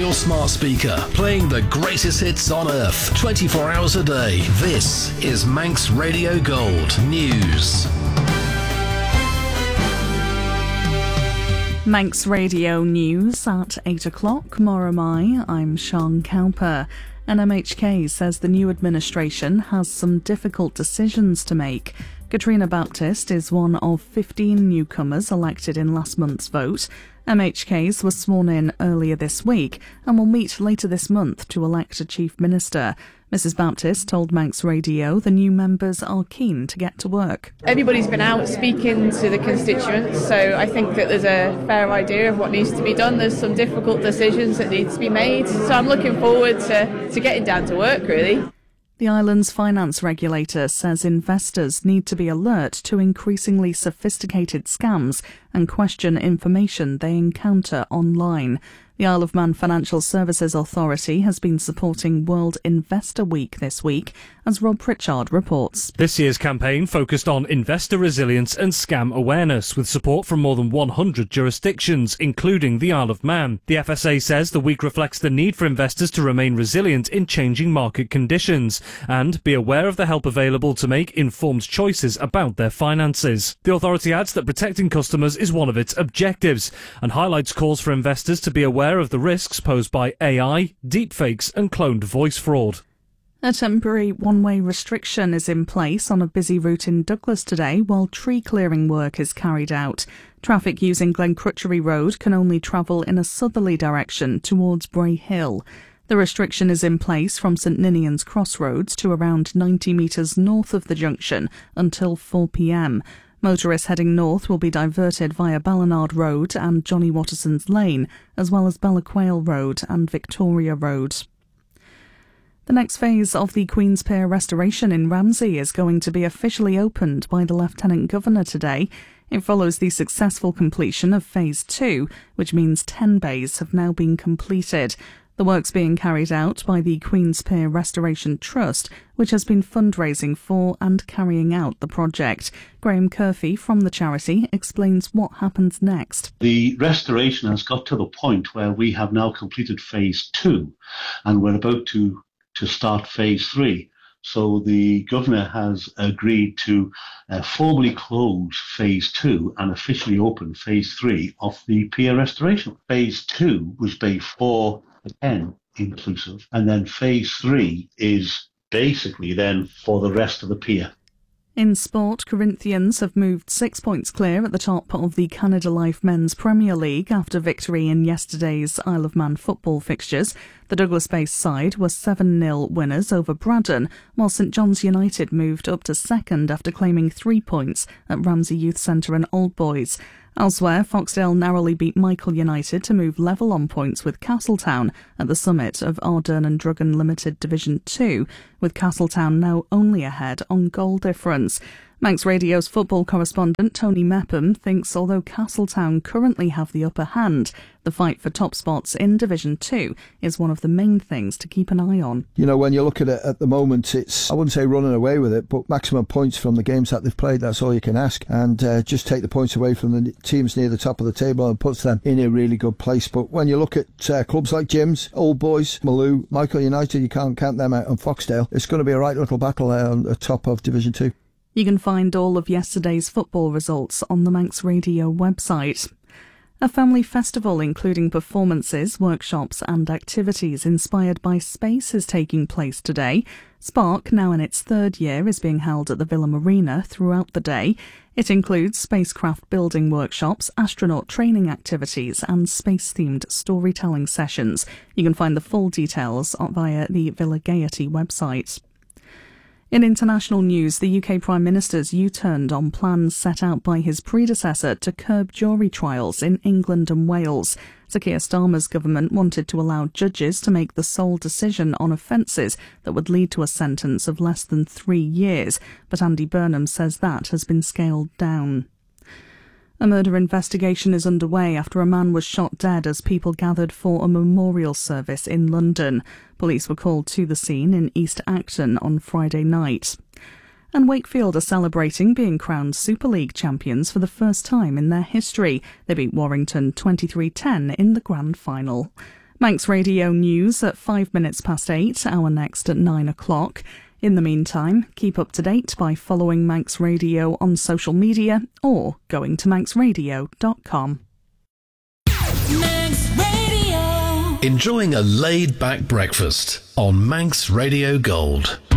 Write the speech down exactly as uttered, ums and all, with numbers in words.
your smart speaker, playing the greatest hits on earth, twenty-four hours a day. This is Manx Radio Gold News. Manx Radio News at eight o'clock. Moramai, I'm Sean Cowper. N M H K says the new administration has some difficult decisions to make. Katrina Baptist is one of fifteen newcomers elected in last month's vote. M H Ks were sworn in earlier this week and will meet later this month to elect a Chief Minister. Missus Baptist told Manx Radio the new members are keen to get to work. Everybody's been out speaking to the constituents, so I think that there's a fair idea of what needs to be done. There's some difficult decisions that need to be made, so I'm looking forward to, to getting down to work, really. The island's finance regulator says investors need to be alert to increasingly sophisticated scams and question information they encounter online. The Isle of Man Financial Services Authority has been supporting World Investor Week this week, as Rob Pritchard reports. This year's campaign focused on investor resilience and scam awareness, with support from more than one hundred jurisdictions, including the Isle of Man. The F S A says the week reflects the need for investors to remain resilient in changing market conditions and be aware of the help available to make informed choices about their finances. The authority adds that protecting customers is one of its objectives and highlights calls for investors to be aware of the risks posed by A I, deepfakes and cloned voice fraud. A temporary one-way restriction is in place on a busy route in Douglas today while tree clearing work is carried out. Traffic using Glencrutchery Road can only travel in a southerly direction towards Bray Hill. The restriction is in place from St Ninian's Crossroads to around ninety metres north of the junction until four p m. Motorists heading north will be diverted via Ballinard Road and Johnny Watterson's Lane, as well as Bellaquail Road and Victoria Road. The next phase of the Queen's Pier restoration in Ramsey is going to be officially opened by the Lieutenant Governor today. It follows the successful completion of Phase two, which means ten bays have now been completed. The work's being carried out by the Queen's Pier Restoration Trust, which has been fundraising for and carrying out the project. Graham Curfey from the charity explains what happens next. The restoration has got to the point where we have now completed Phase two and we're about to, to start Phase three. So the Governor has agreed to uh, formally close Phase two and officially open Phase three of the pier restoration. Phase two was Bay four ten inclusive, and then Phase three is basically then for the rest of the pier. In sport, Corinthians have moved six points clear at the top of the Canada Life Men's Premier League after victory in yesterday's Isle of Man football fixtures. The Douglas-based side were seven nil winners over Braddon, while St John's United moved up to second after claiming three points at Ramsey Youth Centre and Old Boys. Elsewhere, Foxdale narrowly beat Michael United to move level on points with Castletown at the summit of Ardern and Druggan Limited Division two, with Castletown now only ahead on goal difference. Manx Radio's football correspondent Tony Mepham thinks although Castletown currently have the upper hand, the fight for top spots in Division two is one of the main things to keep an eye on. You know, when you look at it at the moment, it's, I wouldn't say running away with it, but maximum points from the games that they've played, that's all you can ask. And uh, just take the points away from the teams near the top of the table and puts them in a really good place. But when you look at uh, clubs like Jim's, Old Boys, Maloo, Michael United, you can't count them out, and Foxdale, it's going to be a right little battle there on the top of Division two. You can find all of yesterday's football results on the Manx Radio website. A family festival including performances, workshops and activities inspired by space is taking place today. Spark, now in its third year, is being held at the Villa Marina throughout the day. It includes spacecraft building workshops, astronaut training activities and space-themed storytelling sessions. You can find the full details via the Villa Gaiety website. In international news, the U K Prime Minister's U-turned on plans set out by his predecessor to curb jury trials in England and Wales. Sir Keir Starmer's government wanted to allow judges to make the sole decision on offences that would lead to a sentence of less than three years, but Andy Burnham says that has been scaled down. A murder investigation is underway after a man was shot dead as people gathered for a memorial service in London. Police were called to the scene in East Acton on Friday night. And Wakefield are celebrating being crowned Super League champions for the first time in their history. They beat Warrington twenty-three ten in the grand final. Manx Radio News at five minutes past eight, our next at nine o'clock. In the meantime, keep up to date by following Manx Radio on social media or going to manx radio dot com. Manx Radio. Enjoying a laid-back breakfast on Manx Radio Gold.